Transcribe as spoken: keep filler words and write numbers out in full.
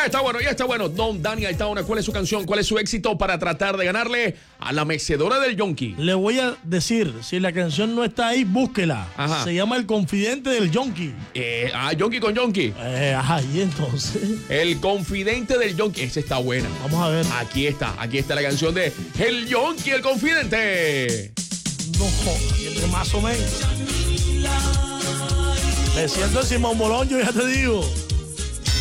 está bueno, ya está bueno. Don Dani Altaona, ¿cuál es su canción? ¿Cuál es su éxito para tratar de ganarle a la mecedora del Yonki? Le voy a decir, si la canción no está ahí, búsquela. Ajá. Se llama El Confidente del Yonki. Eh, ah, Yonki con Yonki. Eh, ajá, y entonces. El Confidente del Yonki. Esa está buena. Vamos a ver. Aquí está, aquí está la canción de El Yonki, el Confidente. No jodas, más o menos. Me siento el Simón Bolón, yo ya te digo.